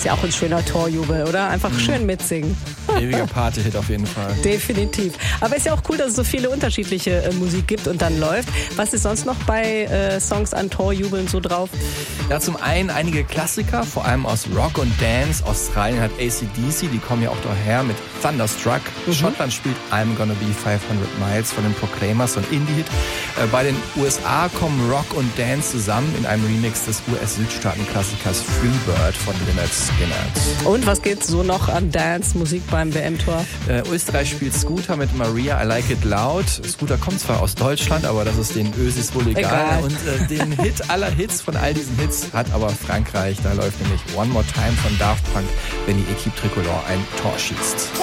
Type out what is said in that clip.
Ist ja auch ein schöner Torjubel, oder? Einfach schön mitsingen. Ewiger Party-Hit auf jeden Fall. Definitiv. Aber ist ja auch cool, dass es so viele unterschiedliche Musik gibt und dann läuft. Was ist sonst noch bei Songs an Torjubeln so drauf? Ja, zum einen einige Klassiker, vor allem aus Rock und Dance. Australien hat AC/DC, die kommen ja auch daher mit Thunderstruck. Schottland spielt I'm Gonna Be 500 Miles von den Proclaimers, so ein Indie-Hit. Bei den USA kommen Rock und Dance zusammen in einem Remix des US-Südstaaten-Klassikers Freebird von Lynyrd Skynyrd. Und was geht so noch an Dance-Musik beim WM-Tor? Österreich spielt Scooter mit Maria, I Like It Loud. Scooter kommt zwar aus Deutschland, aber das ist den Ösis wohl egal. Und den Hit aller Hits von all diesen Hits hat aber Frankreich. Da läuft nämlich One More Time von Daft Punk, wenn die Equipe Tricolore ein Tor schießt.